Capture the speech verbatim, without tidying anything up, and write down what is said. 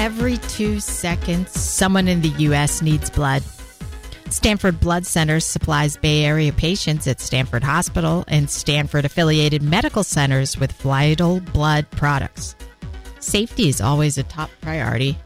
every two seconds, someone in the U S needs blood. Stanford Blood Center supplies Bay Area patients at Stanford Hospital and Stanford-affiliated medical centers with vital blood products. Safety is always a top priority,